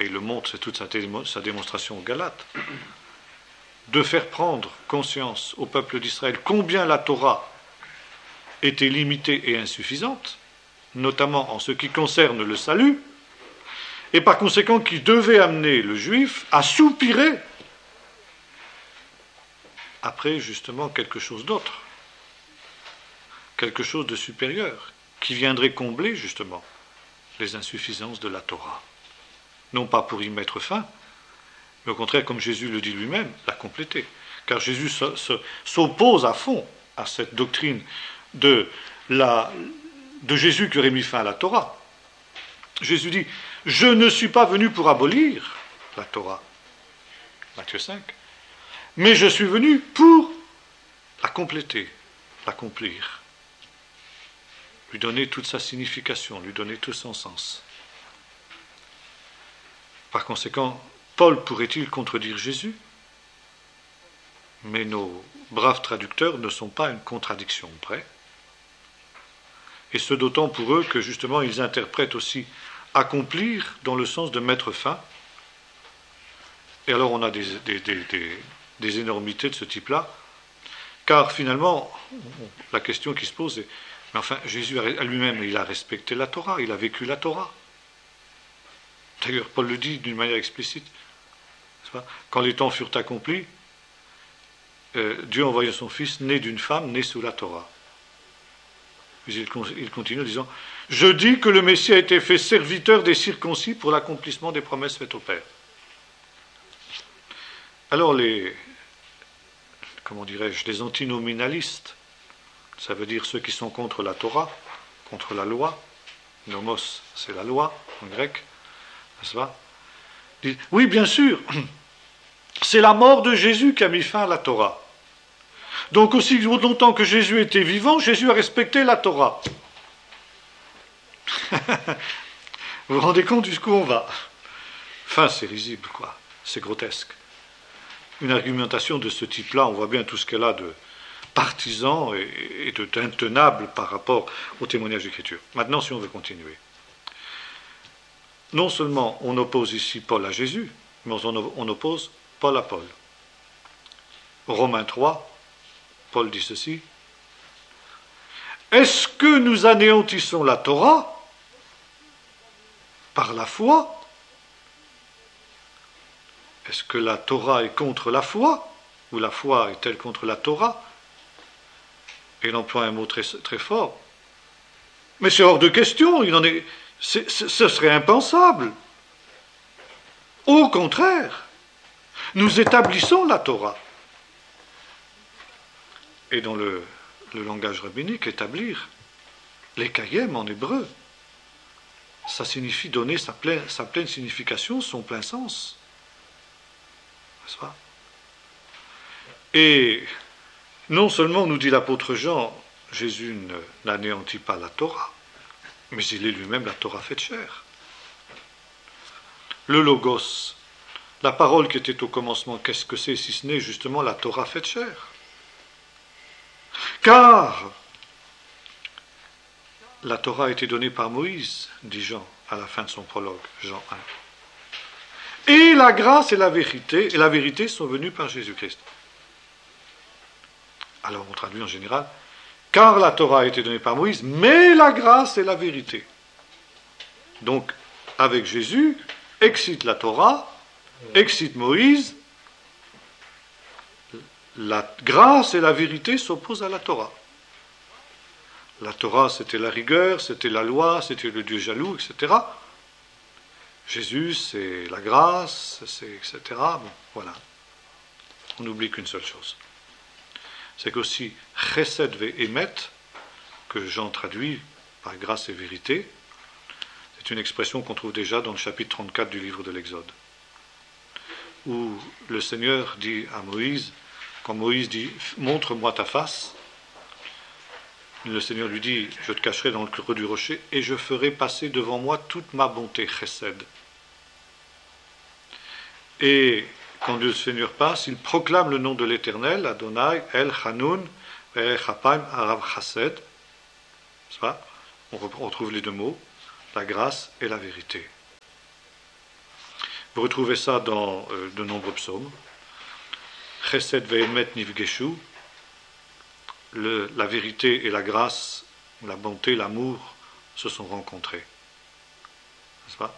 et il le montre, c'est toute sa démonstration aux Galates, de faire prendre conscience au peuple d'Israël combien la Torah était limitée et insuffisante, notamment en ce qui concerne le salut, et par conséquent qui devait amener le juif à soupirer après justement quelque chose d'autre, quelque chose de supérieur, qui viendrait combler justement les insuffisances de la Torah. Non pas pour y mettre fin, mais au contraire, comme Jésus le dit lui-même, la compléter. Car Jésus s'oppose à fond à cette doctrine de Jésus qui aurait mis fin à la Torah. Jésus dit, je ne suis pas venu pour abolir la Torah, Matthieu 5, mais je suis venu pour la compléter, l'accomplir, lui donner toute sa signification, lui donner tout son sens. Par conséquent, Paul pourrait-il contredire Jésus? Mais nos braves traducteurs ne sont pas à une contradiction près. Et ce d'autant pour eux que justement ils interprètent aussi accomplir dans le sens de mettre fin. Et alors on a des énormités de ce type-là, car finalement, la question qui se pose est, mais enfin, Jésus à lui-même, il a respecté la Torah, il a vécu la Torah. D'ailleurs, Paul le dit d'une manière explicite. Quand les temps furent accomplis, Dieu envoya son Fils, né d'une femme, né sous la Torah. Puis il continue en disant, je dis que le Messie a été fait serviteur des circoncis pour l'accomplissement des promesses faites au Père. Alors les antinominalistes, ça veut dire ceux qui sont contre la Torah, contre la loi, nomos c'est la loi en grec, n'est-ce pas? Disent, oui bien sûr, c'est la mort de Jésus qui a mis fin à la Torah. Donc aussi longtemps que Jésus était vivant, Jésus a respecté la Torah. Vous vous rendez compte jusqu'où on va? Enfin, c'est risible, quoi. C'est grotesque. Une argumentation de ce type-là, on voit bien tout ce qu'elle a de partisan et d'intenable par rapport au témoignage d'Écriture. Maintenant, si on veut continuer. Non seulement on oppose ici Paul à Jésus, mais on oppose Paul à Paul. Romains 3, Paul dit ceci. Est-ce que nous anéantissons la Torah par la foi? Est-ce que la Torah est contre la foi? Ou la foi est-elle contre la Torah? Et il emploie un mot très, très fort. Mais c'est hors de question, ce serait impensable. Au contraire, nous établissons la Torah. Et dans le langage rabbinique, établir, les kayem en hébreu, ça signifie donner sa pleine signification, son plein sens. N'est-ce pas? Et non seulement, nous dit l'apôtre Jean, Jésus n'anéantit pas la Torah, mais il est lui-même la Torah faite chair. Le Logos, la parole qui était au commencement, qu'est-ce que c'est si ce n'est justement la Torah faite chair? Car la Torah a été donnée par Moïse, dit Jean à la fin de son prologue, Jean 1. Et la grâce et la vérité sont venues par Jésus-Christ. Alors on traduit en général, car la Torah a été donnée par Moïse, mais la grâce et la vérité. Donc, avec Jésus, excite la Torah, excite Moïse, la grâce et la vérité s'opposent à la Torah. La Torah, c'était la rigueur, c'était la loi, c'était le Dieu jaloux, etc. Jésus, c'est la grâce, c'est etc. Bon, voilà. On n'oublie qu'une seule chose. C'est qu'aussi chesed ve'emet, que Jean traduit par grâce et vérité, c'est une expression qu'on trouve déjà dans le chapitre 34 du livre de l'Exode, où le Seigneur dit à Moïse, quand Moïse dit « montre-moi ta face », le Seigneur lui dit « je te cacherai dans le creux du rocher et je ferai passer devant moi toute ma bonté, chesed ». Et quand le Seigneur passe, il proclame le nom de l'Éternel, Adonai, El Hanoun, El Chapaim, Arav Chased. On retrouve les deux mots, la grâce et la vérité. Vous retrouvez ça dans de nombreux psaumes. Chesed ve'emet nifgeshu, la vérité et la grâce, la bonté, l'amour se sont rencontrés. N'est-ce pas?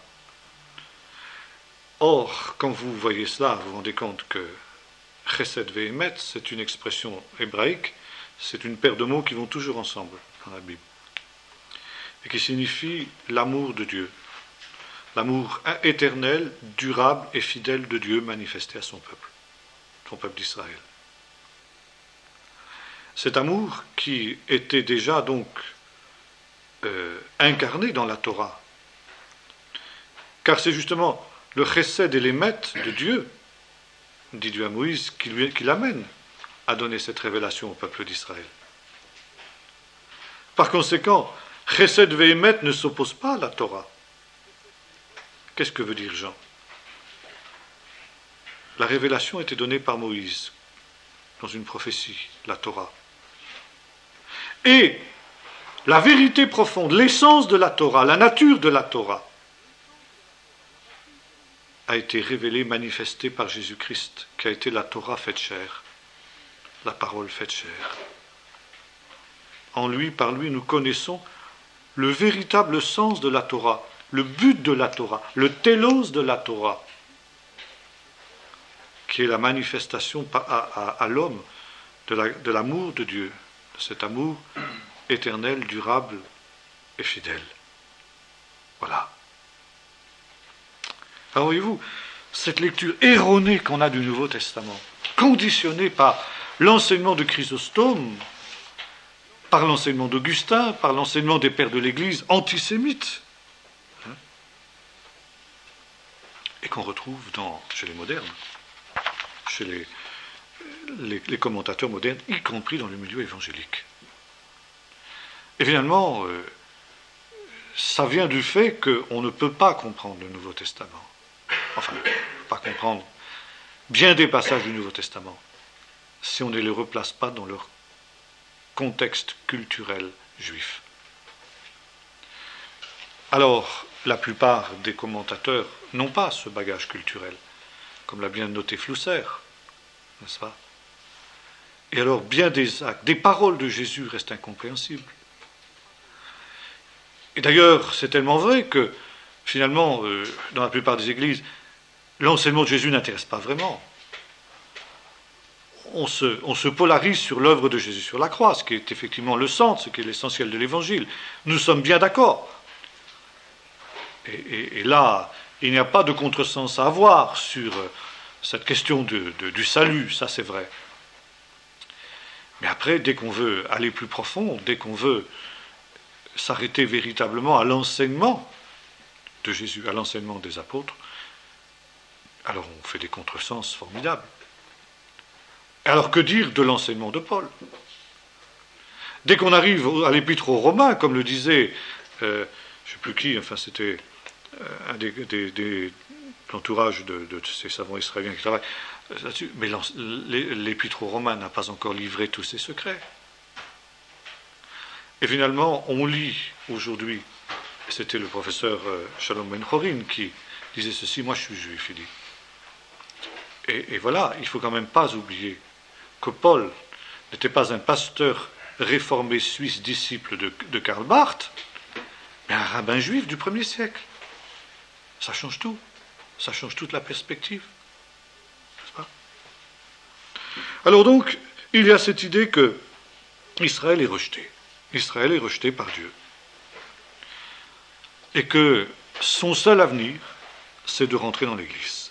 Or, quand vous voyez cela, vous vous rendez compte que Chesed ve'emet, c'est une expression hébraïque, c'est une paire de mots qui vont toujours ensemble dans la Bible, et qui signifie l'amour de Dieu, l'amour éternel, durable et fidèle de Dieu manifesté à son peuple d'Israël. Cet amour qui était déjà donc incarné dans la Torah, car c'est justement le chesed et l'émet de Dieu, dit Dieu à Moïse, qui l'amène à donner cette révélation au peuple d'Israël. Par conséquent, chesed ve'emet ne s'oppose pas à la Torah. Qu'est-ce que veut dire Jean? La révélation était donnée par Moïse dans une prophétie, la Torah. Et la vérité profonde, l'essence de la Torah, la nature de la Torah, a été révélée, manifestée par Jésus-Christ, qui a été la Torah faite chair, la parole faite chair. En lui, par lui, nous connaissons le véritable sens de la Torah, le but de la Torah, le télos de la Torah, qui est la manifestation à l'homme de l'amour de Dieu, de cet amour éternel, durable et fidèle. Voilà. Alors voyez-vous, cette lecture erronée qu'on a du Nouveau Testament, conditionnée par l'enseignement de Chrysostome, par l'enseignement d'Augustin, par l'enseignement des pères de l'Église antisémites, et qu'on retrouve chez les modernes, chez les commentateurs modernes, y compris dans le milieu évangélique. Et finalement, ça vient du fait qu'on ne peut pas comprendre le Nouveau Testament. Enfin, on ne peut pas comprendre bien des passages du Nouveau Testament si on ne les replace pas dans leur contexte culturel juif. Alors, la plupart des commentateurs n'ont pas ce bagage culturel, comme l'a bien noté Flusser, n'est-ce pas? Et alors, bien des actes, des paroles de Jésus restent incompréhensibles. Et d'ailleurs, c'est tellement vrai que, finalement, dans la plupart des églises, l'enseignement de Jésus n'intéresse pas vraiment. On se polarise sur l'œuvre de Jésus sur la croix, ce qui est effectivement le centre, ce qui est l'essentiel de l'Évangile. Nous sommes bien d'accord. Et là, il n'y a pas de contresens à avoir sur cette question du salut, ça c'est vrai. Mais après, dès qu'on veut aller plus profond, dès qu'on veut s'arrêter véritablement à l'enseignement de Jésus, à l'enseignement des apôtres, alors on fait des contresens formidables. Alors que dire de l'enseignement de Paul? Dès qu'on arrive à l'épître aux Romains, comme le disait, je ne sais plus qui, enfin c'était un des l'entourage de ces savants israéliens qui travaillent là-dessus, mais l'épître aux Romains n'a pas encore livré tous ses secrets. Et finalement, on lit aujourd'hui, c'était le professeur Shalom Ben-Chorin qui disait ceci, moi je suis juif, il dit. Et voilà, il ne faut quand même pas oublier que Paul n'était pas un pasteur réformé suisse disciple de Karl Barth, mais un rabbin juif du 1er siècle. Ça change tout. Ça change toute la perspective. N'est-ce pas? Alors donc, il y a cette idée que Israël est rejeté. Israël est rejeté par Dieu. Et que son seul avenir, c'est de rentrer dans l'Église.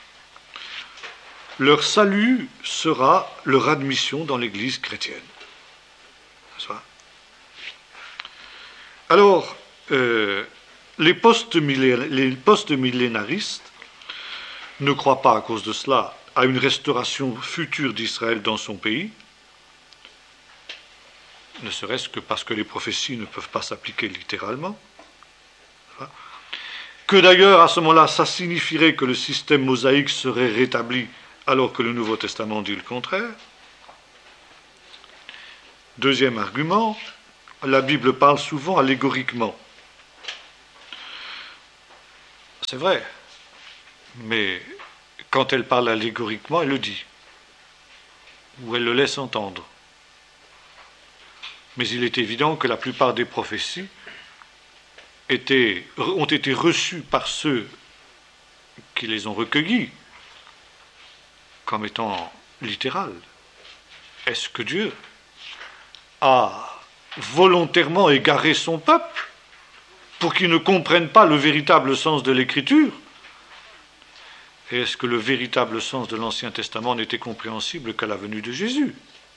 Leur salut sera leur admission dans l'Église chrétienne. N'est-ce pas? Alors, les post-millénaristes ne croient pas à cause de cela à une restauration future d'Israël dans son pays, ne serait-ce que parce que les prophéties ne peuvent pas s'appliquer littéralement, que d'ailleurs à ce moment-là ça signifierait que le système mosaïque serait rétabli alors que le Nouveau Testament dit le contraire. Deuxième argument, la Bible parle souvent allégoriquement. C'est vrai. Mais quand elle parle allégoriquement, elle le dit, ou elle le laisse entendre. Mais il est évident que la plupart des prophéties ont été reçues par ceux qui les ont recueillies comme étant littérales. Est-ce que Dieu a volontairement égaré son peuple pour qu'il ne comprenne pas le véritable sens de l'Écriture? Et est-ce que le véritable sens de l'Ancien Testament n'était compréhensible qu'à la venue de Jésus?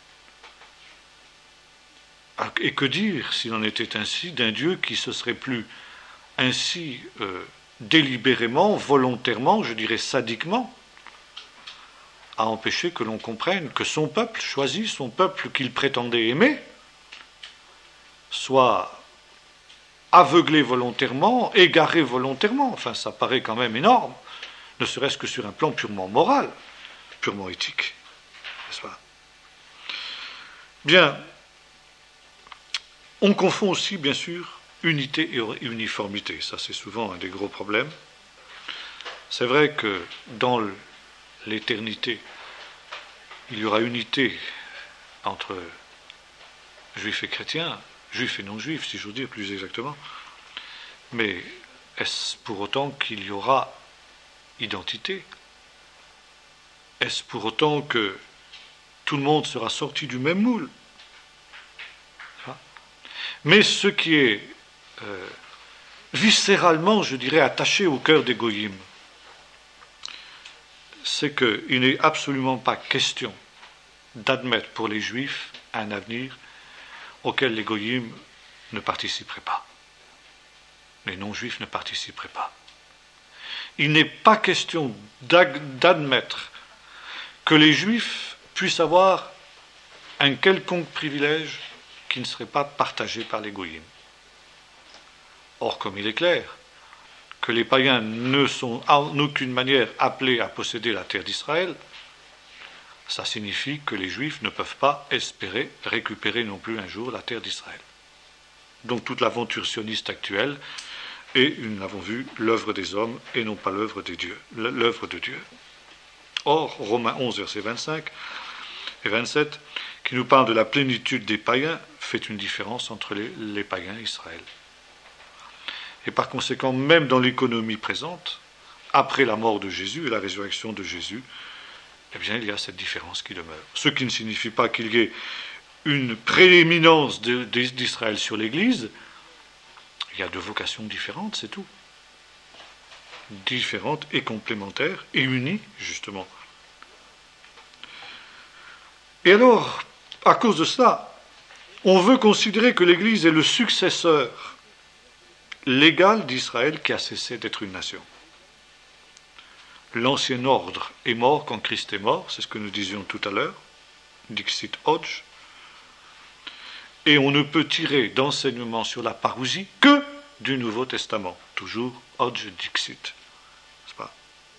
Et que dire, s'il en était ainsi, d'un Dieu qui se serait plus ainsi délibérément, volontairement, je dirais sadiquement, à empêcher que l'on comprenne que son peuple choisi, son peuple qu'il prétendait aimer, soit aveuglé volontairement, égaré volontairement. Enfin, ça paraît quand même énorme, ne serait-ce que sur un plan purement moral, purement éthique. N'est-ce pas? Bien. On confond aussi, bien sûr, unité et uniformité. Ça, c'est souvent un des gros problèmes. C'est vrai que dans l'éternité, il y aura unité entre juifs et chrétiens, juifs et non-juifs, si j'ose dire plus exactement. Mais est-ce pour autant qu'il y aura identité? Est-ce pour autant que tout le monde sera sorti du même moule? Mais ce qui est viscéralement, je dirais, attaché au cœur des goyim, c'est qu'il n'est absolument pas question d'admettre pour les juifs un avenir auquel les goyim ne participeraient pas. Les non-juifs ne participeraient pas. Il n'est pas question d'admettre que les juifs puissent avoir un quelconque privilège qui ne serait pas partagé par les goyim. Or, comme il est clair que les païens ne sont en aucune manière appelés à posséder la terre d'Israël, ça signifie que les juifs ne peuvent pas espérer récupérer non plus un jour la terre d'Israël. Donc toute l'aventure sioniste actuelle est, nous l'avons vu, l'œuvre des hommes et non pas l'œuvre de Dieu. Or, Romains 11, versets 25 et 27, qui nous parle de la plénitude des païens, fait une différence entre les païens et Israël. Et par conséquent, même dans l'économie présente, après la mort de Jésus et la résurrection de Jésus, eh bien, il y a cette différence qui demeure. Ce qui ne signifie pas qu'il y ait une prééminence d'Israël sur l'Église. Il y a deux vocations différentes, c'est tout. Différentes et complémentaires et unies, justement. Et alors, à cause de cela, on veut considérer que l'Église est le successeur légal d'Israël qui a cessé d'être une nation. L'ancien ordre est mort quand Christ est mort, c'est ce que nous disions tout à l'heure, Dixit Hodge, et on ne peut tirer d'enseignement sur la parousie que du Nouveau Testament, toujours Hodge Dixit. N'est-ce pas?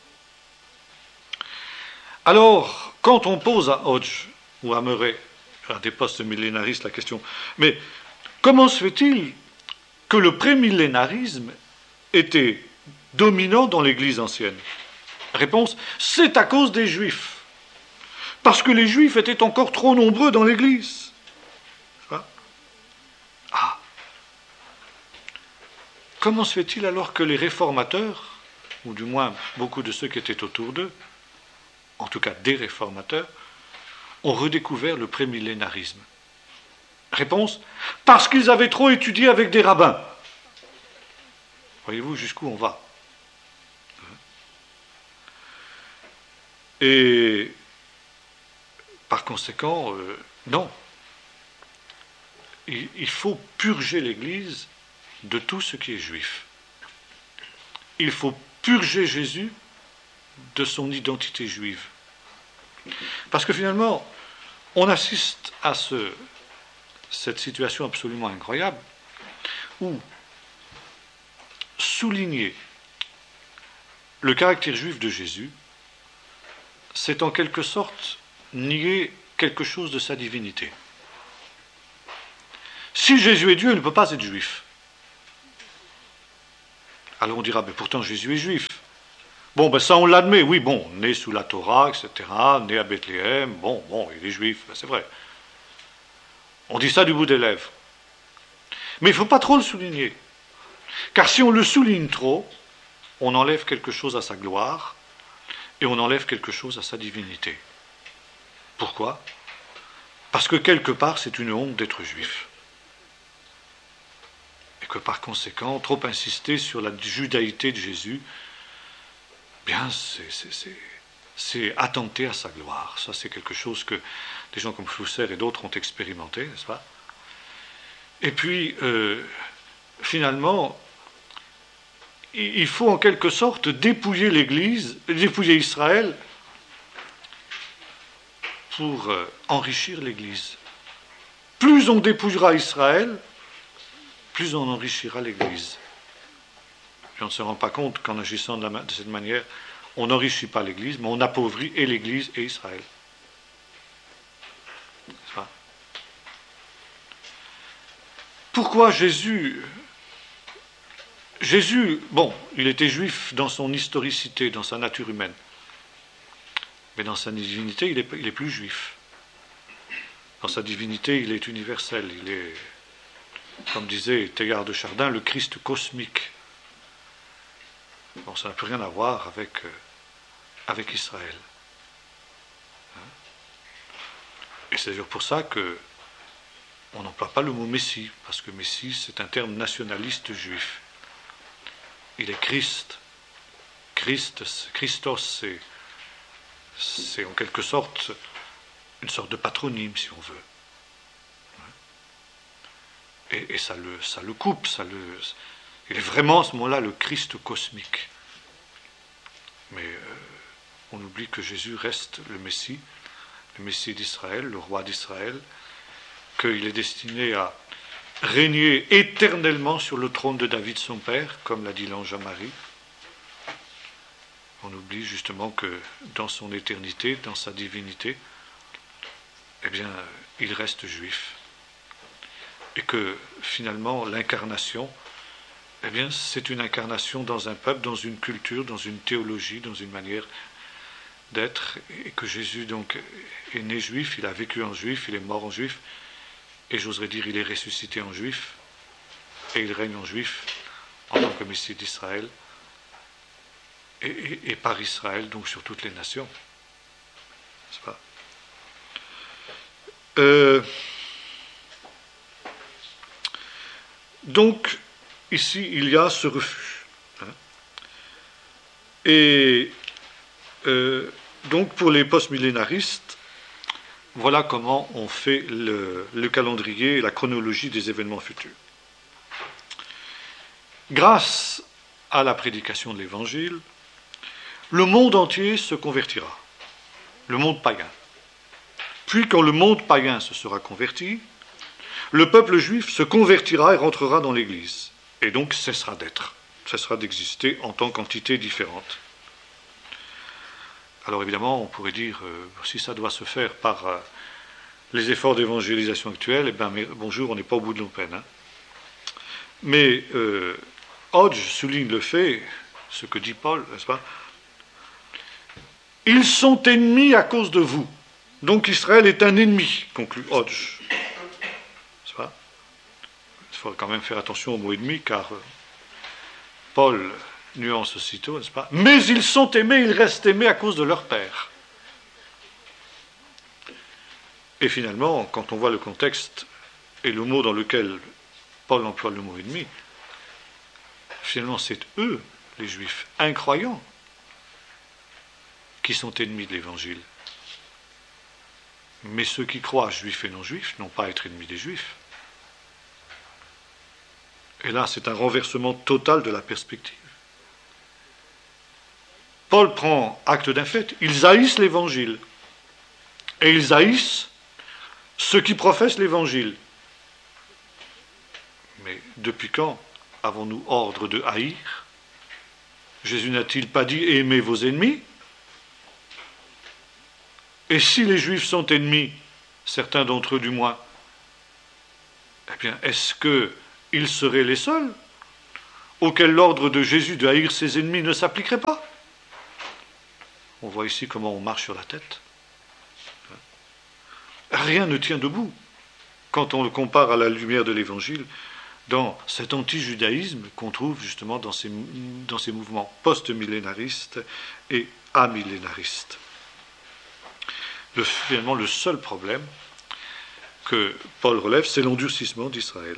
Alors, quand on pose à Hodge ou à Murray, à des post-millénaristes, la question, mais comment se fait-il que le prémillénarisme était dominant dans l'Église ancienne? Réponse, c'est à cause des Juifs. Parce que les Juifs étaient encore trop nombreux dans l'Église. Ah. Comment se fait-il alors que les réformateurs, ou du moins beaucoup de ceux qui étaient autour d'eux, en tout cas des réformateurs, ont redécouvert le prémillénarisme? Réponse, parce qu'ils avaient trop étudié avec des rabbins. Voyez-vous jusqu'où on va? Et par conséquent, non. Il faut purger l'Église de tout ce qui est juif. Il faut purger Jésus de son identité juive. Parce que finalement, on assiste à cette situation absolument incroyable où souligner le caractère juif de Jésus, c'est en quelque sorte nier quelque chose de sa divinité. Si Jésus est Dieu, il ne peut pas être juif. Alors on dira, mais pourtant Jésus est juif. Bon, ben ça on l'admet, oui, bon, né sous la Torah, etc., né à Bethléem, bon, il est juif, ben c'est vrai. On dit ça du bout des lèvres. Mais il ne faut pas trop le souligner. Car si on le souligne trop, on enlève quelque chose à sa gloire et on enlève quelque chose à sa divinité. Pourquoi ? Parce que quelque part, c'est une honte d'être juif. Et que par conséquent, trop insister sur la judaïté de Jésus, bien, c'est attenter à sa gloire. Ça, c'est quelque chose que des gens comme Flusser et d'autres ont expérimenté, n'est-ce pas ? Et puis, finalement, il faut en quelque sorte dépouiller l'Église, dépouiller Israël pour enrichir l'Église. Plus on dépouillera Israël, plus on enrichira l'Église. Et on ne se rend pas compte qu'en agissant de cette manière, on n'enrichit pas l'Église, mais on appauvrit et l'Église et Israël. C'est ça. Pourquoi Jésus, bon, il était juif dans son historicité, dans sa nature humaine. Mais dans sa divinité, il est plus juif. Dans sa divinité, il est universel. Il est, comme disait Teilhard de Chardin, le Christ cosmique. Bon, ça n'a plus rien à voir avec Israël. Et c'est d'ailleurs pour ça qu'on n'emploie pas le mot Messie, parce que Messie, c'est un terme nationaliste juif. Il est Christ. Christos, c'est en quelque sorte une sorte de patronyme, si on veut. Et ça le coupe, il est vraiment à ce moment-là le Christ cosmique. Mais on oublie que Jésus reste le Messie d'Israël, le roi d'Israël, qu'il est destiné à régner éternellement sur le trône de David son père, comme l'a dit l'ange à Marie. On oublie justement que dans son éternité, dans sa divinité, eh bien, il reste juif. Et que finalement, l'incarnation, eh bien, c'est une incarnation dans un peuple, dans une culture, dans une théologie, dans une manière d'être, et que Jésus donc est né juif, il a vécu en juif, il est mort en juif, et j'oserais dire il est ressuscité en juif, et il règne en juif en tant que Messie d'Israël, et par Israël, donc sur toutes les nations. C'est pas. Donc, ici, il y a ce refus. Et donc, pour les post-millénaristes, voilà comment on fait le calendrier et la chronologie des événements futurs. Grâce à la prédication de l'Évangile, le monde entier se convertira, le monde païen. Puis, quand le monde païen se sera converti, le peuple juif se convertira et rentrera dans l'Église, et donc cessera d'exister en tant qu'entité différente. Alors évidemment, on pourrait dire, si ça doit se faire par les efforts d'évangélisation actuels, eh bien, bonjour, on n'est pas au bout de nos peines. Hein. Mais Hodge souligne le fait, ce que dit Paul, n'est-ce pas ? Ils sont ennemis à cause de vous. Donc Israël est un ennemi, conclut Hodge. N'est-ce pas ? Il faut quand même faire attention au mot ennemi, car Paul nuance aussitôt, n'est-ce pas ? Mais ils sont aimés, ils restent aimés à cause de leur père. Et finalement, quand on voit le contexte et le mot dans lequel Paul emploie le mot ennemi, finalement c'est eux, les juifs incroyants, qui sont ennemis de l'Évangile. Mais ceux qui croient, juifs et non-juifs, n'ont pas à être ennemis des juifs. Et là, c'est un renversement total de la perspective. Paul prend acte d'un fait. Ils haïssent l'Évangile. Et ils haïssent ceux qui professent l'Évangile. Mais depuis quand avons-nous ordre de haïr ? Jésus n'a-t-il pas dit « aimez vos ennemis » ? Et si les Juifs sont ennemis, certains d'entre eux du moins, eh bien, est-ce qu'ils seraient les seuls auxquels l'ordre de Jésus de haïr ses ennemis ne s'appliquerait pas ? On voit ici comment on marche sur la tête. Rien ne tient debout quand on le compare à la lumière de l'Évangile, dans cet anti-judaïsme qu'on trouve justement dans ces mouvements post-millénaristes et amillénaristes. Finalement, le seul problème que Paul relève, c'est l'endurcissement d'Israël.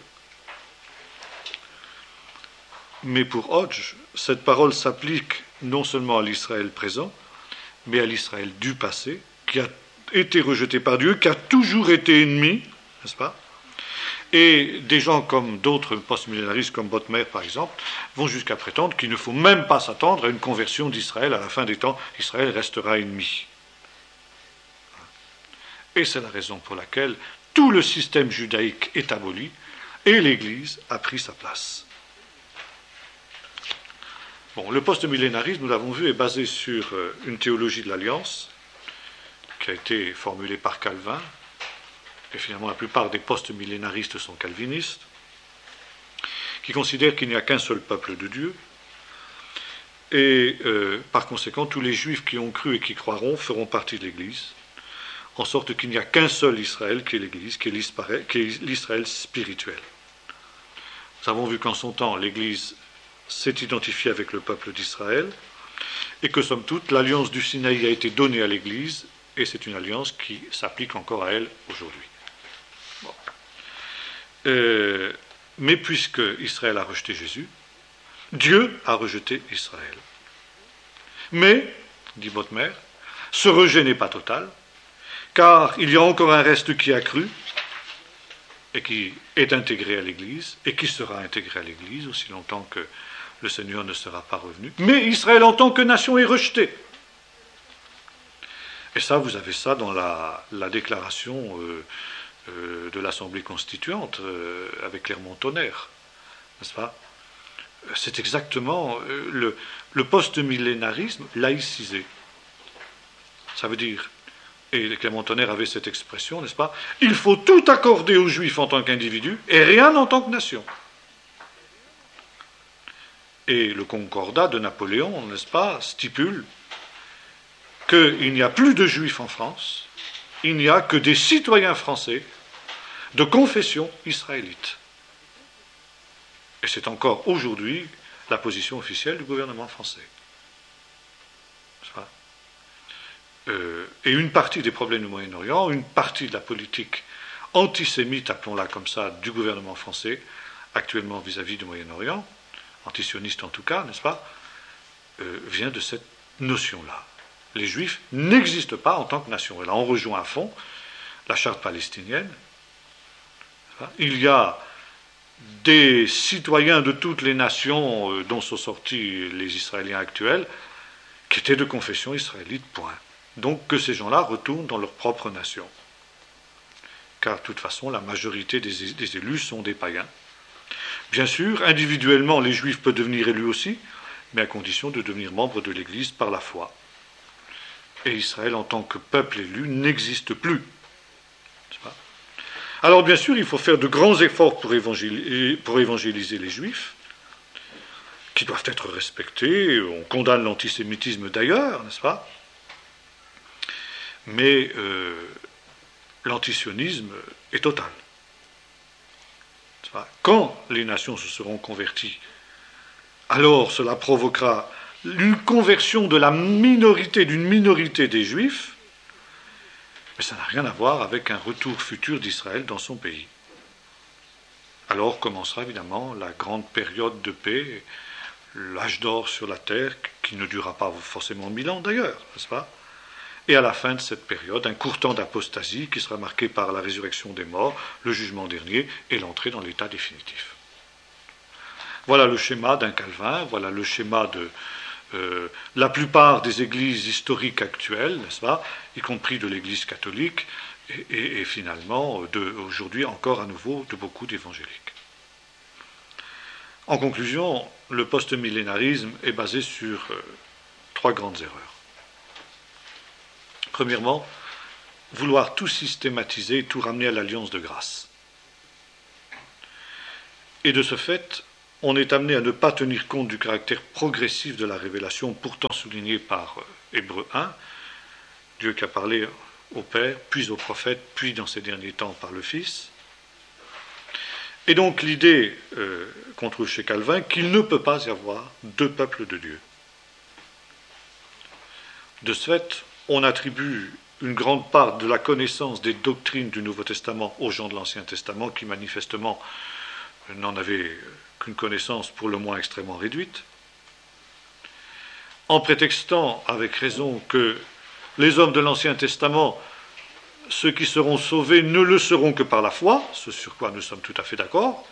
Mais pour Hodge, cette parole s'applique non seulement à l'Israël présent, mais à l'Israël du passé, qui a été rejeté par Dieu, qui a toujours été ennemi, n'est-ce pas? Et des gens comme d'autres post-millénaristes, comme Bottmer par exemple, vont jusqu'à prétendre qu'il ne faut même pas s'attendre à une conversion d'Israël. À la fin des temps, Israël restera ennemi. Et c'est la raison pour laquelle tout le système judaïque est aboli et l'Église a pris sa place. Bon, le post-millénarisme, nous l'avons vu, est basé sur une théologie de l'Alliance qui a été formulée par Calvin, et finalement la plupart des post-millénaristes sont calvinistes, qui considèrent qu'il n'y a qu'un seul peuple de Dieu, et par conséquent, tous les Juifs qui ont cru et qui croiront feront partie de l'Église, en sorte qu'il n'y a qu'un seul Israël qui est l'Église, qui est l'Israël spirituel. Nous avons vu qu'en son temps, l'Église s'est identifiée avec le peuple d'Israël, et que, somme toute, l'alliance du Sinaï a été donnée à l'Église, et c'est une alliance qui s'applique encore à elle aujourd'hui. Bon. Mais puisque Israël a rejeté Jésus, Dieu a rejeté Israël. Mais, dit Bottmer, ce rejet n'est pas total, car il y a encore un reste qui a cru, et qui est intégré à l'Église, et qui sera intégré à l'Église aussi longtemps que le Seigneur ne sera pas revenu. Mais Israël en tant que nation est rejeté. Et ça, vous avez ça dans la déclaration de l'Assemblée constituante avec Clermont-Tonnerre, n'est-ce pas? C'est exactement le post-millénarisme laïcisé. Ça veut dire, et Clermont-Tonnerre avait cette expression, n'est-ce pas? Il faut tout accorder aux Juifs en tant qu'individus et rien en tant que nation. Et le Concordat de Napoléon, n'est-ce pas, stipule qu'il n'y a plus de Juifs en France, il n'y a que des citoyens français de confession israélite. Et c'est encore aujourd'hui la position officielle du gouvernement français. Et une partie des problèmes du Moyen-Orient, une partie de la politique antisémite, appelons-la comme ça, du gouvernement français, actuellement vis-à-vis du Moyen-Orient, antisioniste en tout cas, n'est-ce pas, vient de cette notion-là. Les Juifs n'existent pas en tant que nation. Et là, on rejoint à fond la charte palestinienne. Il y a des citoyens de toutes les nations dont sont sortis les Israéliens actuels qui étaient de confession israélite, point. Donc que ces gens-là retournent dans leur propre nation. Car de toute façon, la majorité des élus sont des païens. Bien sûr, individuellement, les Juifs peuvent devenir élus aussi, mais à condition de devenir membres de l'Église par la foi. Et Israël, en tant que peuple élu, n'existe plus. Alors, bien sûr, il faut faire de grands efforts pour évangéliser les Juifs, qui doivent être respectés. On condamne l'antisémitisme d'ailleurs, n'est-ce pas? Mais l'antisionisme est total. Quand les nations se seront converties, alors cela provoquera une conversion de d'une minorité des Juifs, mais ça n'a rien à voir avec un retour futur d'Israël dans son pays. Alors commencera évidemment la grande période de paix, l'âge d'or sur la terre, qui ne durera pas forcément 1000 ans d'ailleurs, n'est-ce pas? Et à la fin de cette période, un court temps d'apostasie qui sera marqué par la résurrection des morts, le jugement dernier et l'entrée dans l'état définitif. Voilà le schéma d'un Calvin, voilà le schéma de la plupart des églises historiques actuelles, n'est-ce pas, y compris de l'Église catholique, et finalement, aujourd'hui encore à nouveau, de beaucoup d'évangéliques. En conclusion, le post-millénarisme est basé sur 3 grandes erreurs. Premièrement, vouloir tout systématiser, tout ramener à l'alliance de grâce. Et de ce fait, on est amené à ne pas tenir compte du caractère progressif de la révélation, pourtant souligné par Hébreux 1, Dieu qui a parlé au Père, puis au prophète, puis dans ces derniers temps par le Fils. Et donc l'idée qu'on trouve chez Calvin, qu'il ne peut pas y avoir deux peuples de Dieu. De ce fait, on attribue une grande part de la connaissance des doctrines du Nouveau Testament aux gens de l'Ancien Testament, qui manifestement n'en avaient qu'une connaissance pour le moins extrêmement réduite, en prétextant avec raison que les hommes de l'Ancien Testament, ceux qui seront sauvés, ne le seront que par la foi, ce sur quoi nous sommes tout à fait d'accord,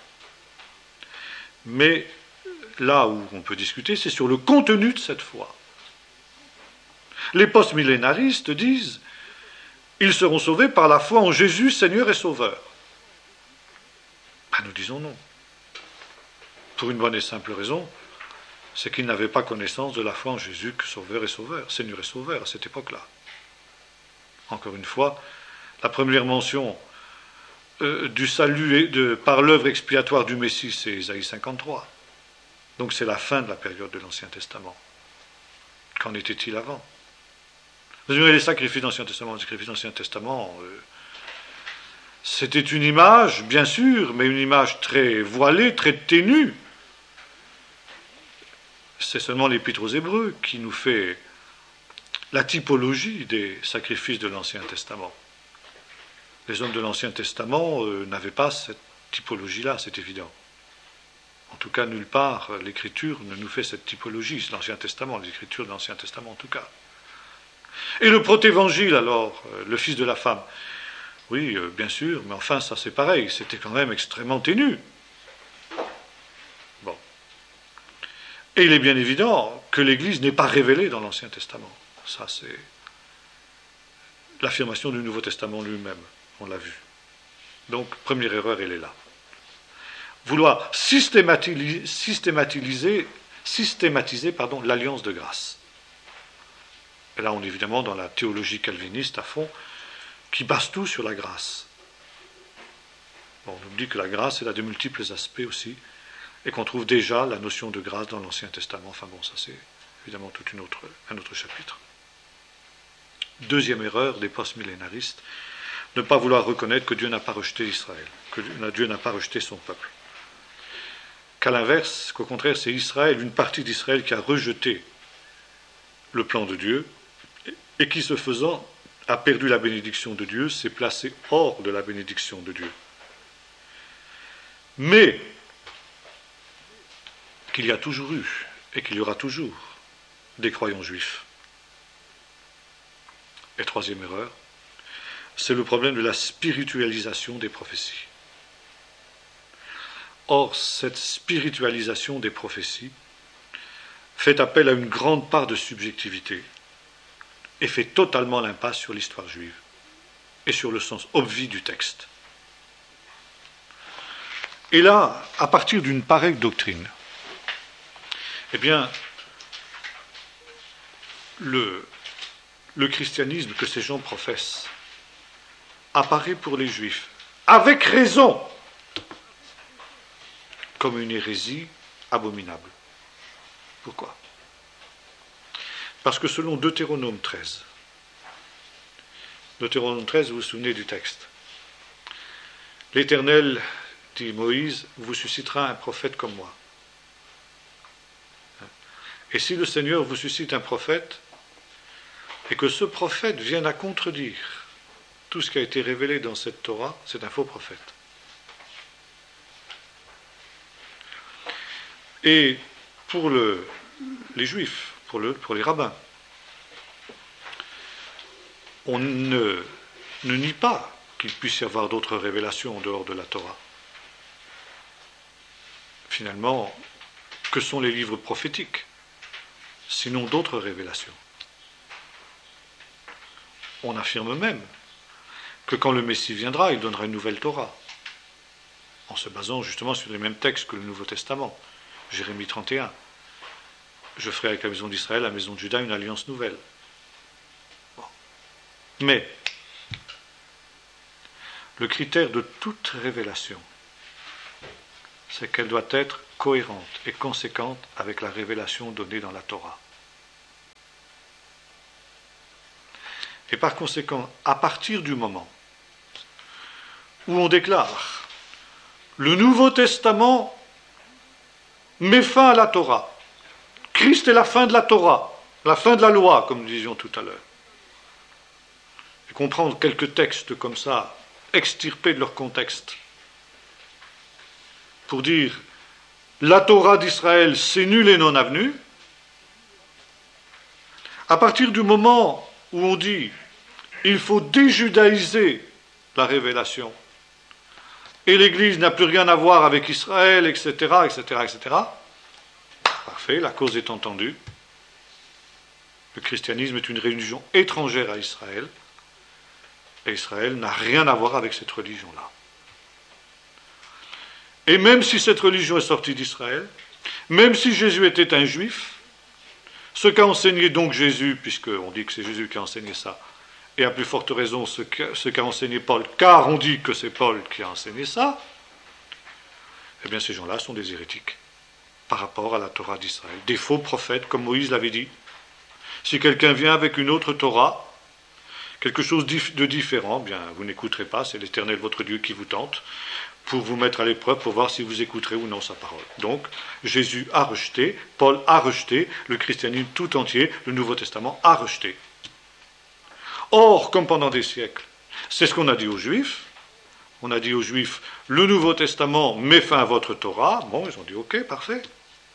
mais là où on peut discuter, c'est sur le contenu de cette foi. Les post-millénaristes disent « Ils seront sauvés par la foi en Jésus, Seigneur et Sauveur ». Ben, nous disons non. Pour une bonne et simple raison, c'est qu'ils n'avaient pas connaissance de la foi en Jésus que Sauveur et Sauveur, Seigneur et Sauveur à cette époque-là. Encore une fois, la première mention du salut par l'œuvre expiatoire du Messie, c'est Ésaïe 53. Donc c'est la fin de la période de l'Ancien Testament. Qu'en était-il avant ? Vous savez, les sacrifices de l'Ancien Testament, c'était une image, bien sûr, mais une image très voilée, très ténue. C'est seulement l'Épître aux Hébreux qui nous fait la typologie des sacrifices de l'Ancien Testament. Les hommes de l'Ancien Testament n'avaient pas cette typologie-là, c'est évident. En tout cas, nulle part, l'Écriture ne nous fait cette typologie, l'Ancien Testament, l'Écriture de l'Ancien Testament en tout cas. Et le protévangile, alors, le fils de la femme, oui, bien sûr, mais enfin, ça c'est pareil, c'était quand même extrêmement ténu. Bon. Et il est bien évident que l'Église n'est pas révélée dans l'Ancien Testament. Ça, c'est l'affirmation du Nouveau Testament lui-même, on l'a vu. Donc, première erreur, elle est là. Vouloir systématiser l'alliance de grâce. Et là, on est évidemment dans la théologie calviniste à fond, qui base tout sur la grâce. Bon, on nous dit que la grâce, elle a de multiples aspects aussi, et qu'on trouve déjà la notion de grâce dans l'Ancien Testament. Enfin bon, ça c'est évidemment tout un autre chapitre. Deuxième erreur des post-millénaristes, ne pas vouloir reconnaître que Dieu n'a pas rejeté Israël, que Dieu n'a pas rejeté son peuple. Qu'à l'inverse, qu'au contraire, c'est Israël, une partie d'Israël qui a rejeté le plan de Dieu, et qui, ce faisant, a perdu la bénédiction de Dieu, s'est placé hors de la bénédiction de Dieu. Mais qu'il y a toujours eu, et qu'il y aura toujours, des croyants juifs. Et troisième erreur, c'est le problème de la spiritualisation des prophéties. Or, cette spiritualisation des prophéties fait appel à une grande part de subjectivité et fait totalement l'impasse sur l'histoire juive et sur le sens obvi du texte. Et là, à partir d'une pareille doctrine, eh bien, le christianisme que ces gens professent apparaît pour les juifs, avec raison, comme une hérésie abominable. Pourquoi ? Parce que selon Deutéronome 13, vous vous souvenez du texte. L'Éternel, dit Moïse, vous suscitera un prophète comme moi. Et si le Seigneur vous suscite un prophète, et que ce prophète vienne à contredire tout ce qui a été révélé dans cette Torah, c'est un faux prophète. Et pour les Juifs, pour les rabbins, on ne nie pas qu'il puisse y avoir d'autres révélations en dehors de la Torah. Finalement, que sont les livres prophétiques, sinon d'autres révélations? On affirme même que quand le Messie viendra, il donnera une nouvelle Torah, en se basant justement sur les mêmes textes que le Nouveau Testament. Jérémie 31. Je ferai avec la maison d'Israël, la maison de Juda, une alliance nouvelle. Bon. Mais le critère de toute révélation, c'est qu'elle doit être cohérente et conséquente avec la révélation donnée dans la Torah. Et par conséquent, à partir du moment où on déclare le Nouveau Testament met fin à la Torah, Christ est la fin de la Torah, la fin de la loi, comme nous disions tout à l'heure, et qu'on prend quelques textes comme ça, extirpés de leur contexte, pour dire la Torah d'Israël c'est nul et non avenu, à partir du moment où on dit il faut déjudaïser la révélation, et l'Église n'a plus rien à voir avec Israël, etc., etc., etc., parfait, la cause est entendue. Le christianisme est une religion étrangère à Israël, et Israël n'a rien à voir avec cette religion-là. Et même si cette religion est sortie d'Israël, même si Jésus était un juif, ce qu'a enseigné donc Jésus, puisqu'on dit que c'est Jésus qui a enseigné ça, et à plus forte raison ce qu'a enseigné Paul, car on dit que c'est Paul qui a enseigné ça, eh bien ces gens-là sont des hérétiques par rapport à la Torah d'Israël. Des faux prophètes, comme Moïse l'avait dit. Si quelqu'un vient avec une autre Torah, quelque chose de différent, bien vous n'écouterez pas, c'est l'Éternel votre Dieu qui vous tente, pour vous mettre à l'épreuve, pour voir si vous écouterez ou non sa parole. Donc, Jésus a rejeté, Paul a rejeté, le christianisme tout entier, le Nouveau Testament a rejeté. Or, comme pendant des siècles, c'est ce qu'on a dit aux Juifs. On a dit aux Juifs, le Nouveau Testament met fin à votre Torah. Bon, ils ont dit, ok, parfait.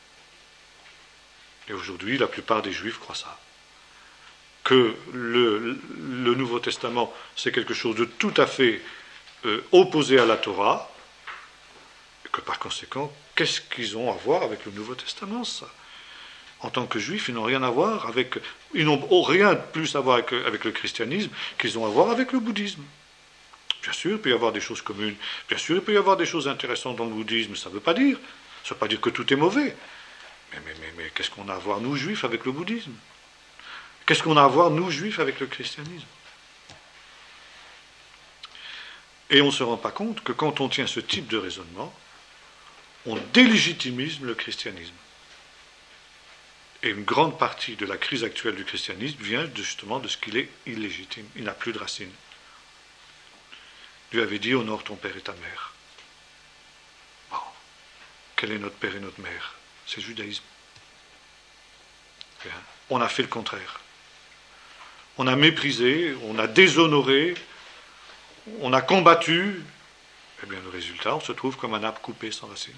Et aujourd'hui, la plupart des Juifs croient ça. Que le Nouveau Testament, c'est quelque chose de tout à fait opposé à la Torah, et que par conséquent, qu'est-ce qu'ils ont à voir avec le Nouveau Testament, ça ? En tant que juifs, ils n'ont rien à voir avec, ils n'ont rien de plus à voir avec le christianisme qu'ils ont à voir avec le bouddhisme. Bien sûr, il peut y avoir des choses communes. Bien sûr, il peut y avoir des choses intéressantes dans le bouddhisme. Ça ne veut pas dire que tout est mauvais. Mais qu'est-ce qu'on a à voir, nous, juifs, avec le bouddhisme ? Qu'est-ce qu'on a à voir, nous, juifs, avec le christianisme ? Et on ne se rend pas compte que quand on tient ce type de raisonnement, on délégitimise le christianisme. Et une grande partie de la crise actuelle du christianisme vient justement de ce qu'il est illégitime. Il n'a plus de racines. Dieu avait dit, honore ton père et ta mère. Bon. Quel est notre père et notre mère ? C'est le judaïsme. Bien. On a fait le contraire. On a méprisé, on a déshonoré, on a combattu. Eh bien, le résultat, on se trouve comme un arbre coupé sans racines.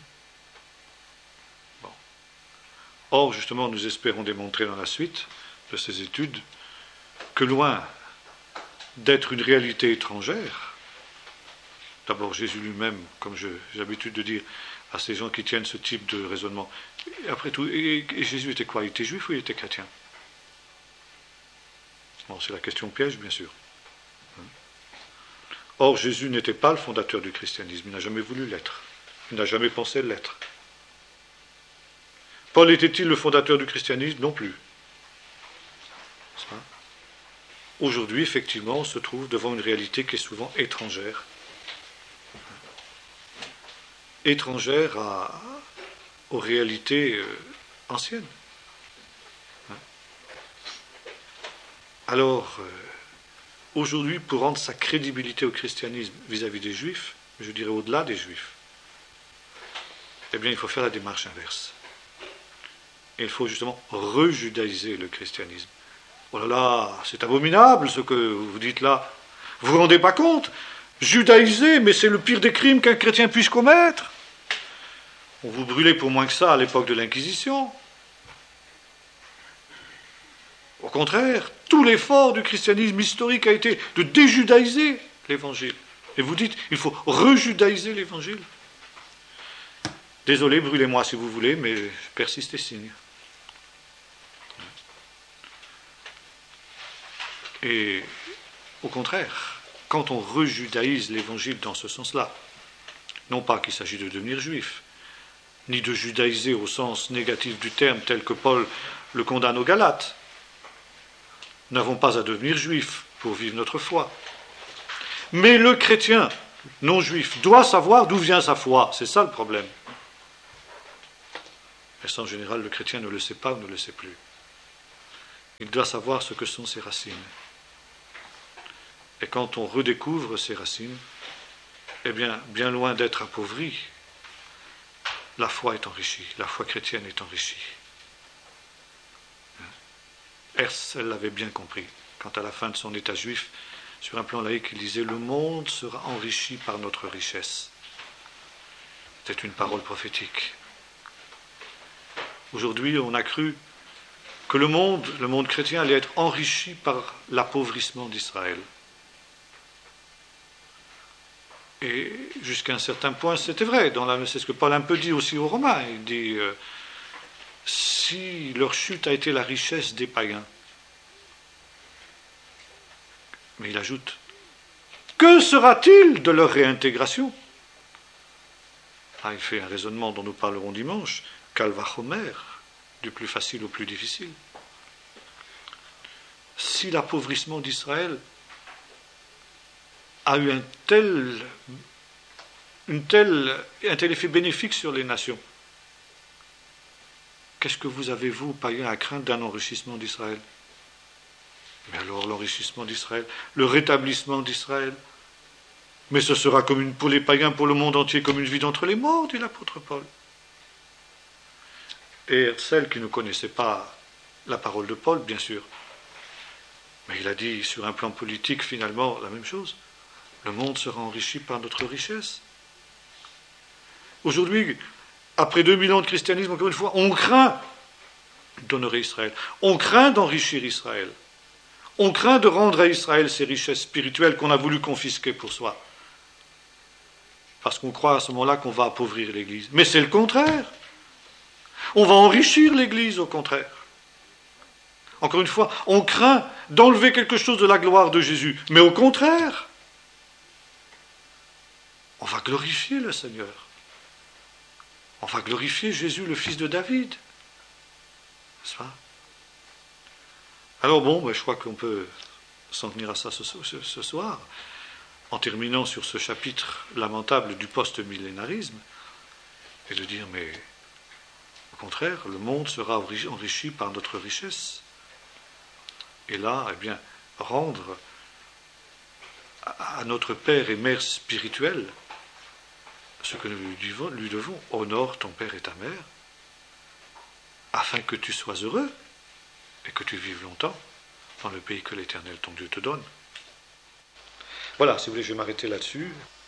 Or, justement, nous espérons démontrer dans la suite de ces études que loin d'être une réalité étrangère, d'abord Jésus lui-même, comme j'ai l'habitude de dire à ces gens qui tiennent ce type de raisonnement, après tout, et Jésus était quoi ? Il était juif ou il était chrétien ? Bon, c'est la question piège, bien sûr. Or, Jésus n'était pas le fondateur du christianisme, il n'a jamais voulu l'être, il n'a jamais pensé l'être. Paul était-il le fondateur du christianisme ? Non plus. Aujourd'hui, effectivement, on se trouve devant une réalité qui est souvent étrangère. Étrangère aux réalités anciennes. Alors, aujourd'hui, pour rendre sa crédibilité au christianisme vis-à-vis des Juifs, je dirais au-delà des Juifs, eh bien, il faut faire la démarche inverse. Il faut justement rejudaïser le christianisme. Oh là là, c'est abominable ce que vous dites là. Vous vous rendez pas compte ? Judaïser, mais c'est le pire des crimes qu'un chrétien puisse commettre. On vous brûlait pour moins que ça à l'époque de l'Inquisition. Au contraire, tout l'effort du christianisme historique a été de déjudaïser l'évangile. Et vous dites, il faut rejudaïser l'évangile. Désolé, brûlez-moi si vous voulez, mais je persiste et signe. Et au contraire, quand on rejudaïse l'évangile dans ce sens-là, non pas qu'il s'agit de devenir juif, ni de judaïser au sens négatif du terme tel que Paul le condamne aux Galates, nous n'avons pas à devenir juifs pour vivre notre foi. Mais le chrétien non juif doit savoir d'où vient sa foi, c'est ça le problème. Mais ça, en général, le chrétien ne le sait pas ou ne le sait plus. Il doit savoir ce que sont ses racines. Et quand on redécouvre ses racines, eh bien loin d'être appauvri, la foi est enrichie, la foi chrétienne est enrichie. Hers, elle l'avait bien compris, quand à la fin de son état juif, sur un plan laïque, il disait « Le monde sera enrichi par notre richesse ». C'était une parole prophétique. Aujourd'hui, on a cru que le monde chrétien allait être enrichi par l'appauvrissement d'Israël. Et jusqu'à un certain point, c'était vrai. C'est ce que Paul un peu dit aussi aux Romains. Il dit si leur chute a été la richesse des païens, mais il ajoute que sera-t-il de leur réintégration? Il fait un raisonnement dont nous parlerons dimanche. Calvachomer, du plus facile au plus difficile. Si l'appauvrissement d'Israël a eu un tel effet bénéfique sur les nations, qu'est-ce que vous avez, vous, païens, à craindre d'un enrichissement d'Israël? Mais alors l'enrichissement d'Israël, le rétablissement d'Israël, mais ce sera comme pour les païens, pour le monde entier, comme une vie d'entre les morts, dit l'apôtre Paul. Et celle qui ne connaissait pas la parole de Paul, bien sûr, mais il a dit sur un plan politique finalement la même chose. Le monde sera enrichi par notre richesse. Aujourd'hui, après 2000 ans de christianisme, encore une fois, on craint d'honorer Israël. On craint d'enrichir Israël. On craint de rendre à Israël ses richesses spirituelles qu'on a voulu confisquer pour soi. Parce qu'on croit à ce moment-là qu'on va appauvrir l'Église. Mais c'est le contraire. On va enrichir l'Église, au contraire. Encore une fois, on craint d'enlever quelque chose de la gloire de Jésus. Mais au contraire, on va glorifier le Seigneur. On va glorifier Jésus, le fils de David. N'est-ce pas? Alors bon, je crois qu'on peut s'en tenir à ça ce soir, en terminant sur ce chapitre lamentable du post-millénarisme, et de dire, mais au contraire, le monde sera enrichi par notre richesse. Et là, eh bien, rendre à notre Père et Mère spirituel ce que nous lui devons, honore ton Père et ta Mère, afin que tu sois heureux et que tu vives longtemps dans le pays que l'Éternel, ton Dieu, te donne. Voilà, si vous voulez, je vais m'arrêter là-dessus.